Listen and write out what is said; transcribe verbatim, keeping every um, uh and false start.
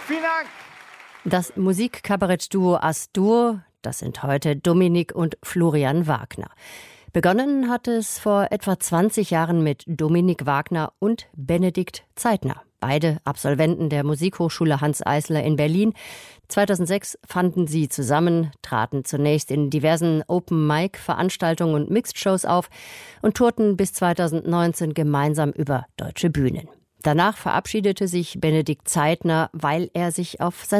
Vielen Dank. Das Musikkabarett-Duo As-Dur, das sind heute Dominik und Florian Wagner. Begonnen hat es vor etwa zwanzig Jahren mit Dominik Wagner und Benedikt Zeitner. Beide Absolventen der Musikhochschule Hanns Eisler in Berlin. zweitausendsechs fanden sie zusammen, traten zunächst in diversen Open-Mic-Veranstaltungen und Mixed-Shows auf und tourten bis zweitausendneunzehn gemeinsam über deutsche Bühnen. Danach verabschiedete sich Benedikt Zeitner, weil er sich auf sein